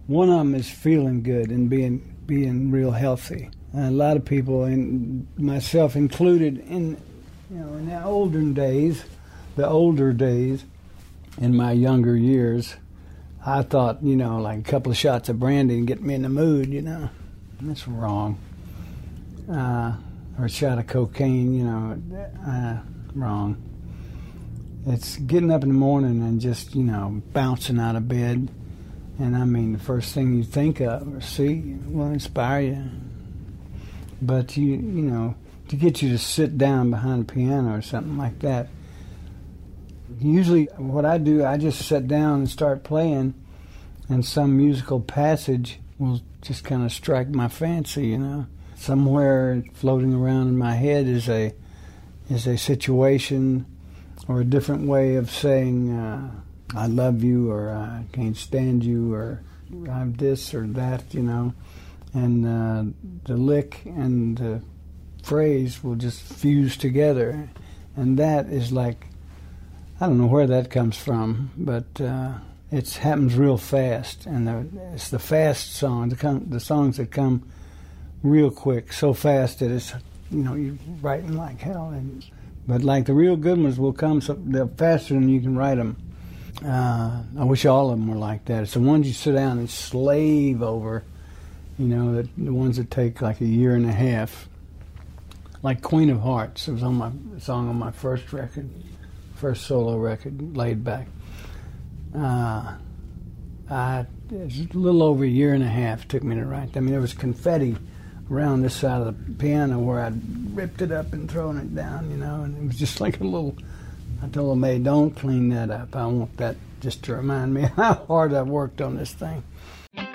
One of them is feeling good and being real healthy. A lot of people, and myself included, in the older days, in my younger years, I thought, like a couple of shots of brandy and get me in the mood, That's wrong. Or a shot of cocaine, wrong. It's getting up in the morning and just, bouncing out of bed. And I mean, the first thing you think of or see will inspire you. But, to get you to sit down behind a piano or something like that, usually what I do, I just sit down and start playing, and some musical passage will just kind of strike my fancy, Somewhere floating around in my head is a situation or a different way of saying I love you, or I can't stand you, or I'm this or that, And the lick and the phrase will just fuse together. And that is like, I don't know where that comes from, but it happens real fast. And it's the fast songs, the songs that come real quick, so fast that it's, you're writing like hell. But like the real good ones will come they're faster than you can write them. I wish all of them were like that. It's the ones you sit down and slave over, the ones that take like a year and a half. Like Queen of Hearts, it was on my song on my first first solo record, Laid Back. It was a little over a year and a half it took me to write. I mean, there was confetti around this side of the piano where I'd ripped it up and thrown it down, and it was just like a little. I told the maid, don't clean that up. I want that just to remind me how hard I've worked on this thing.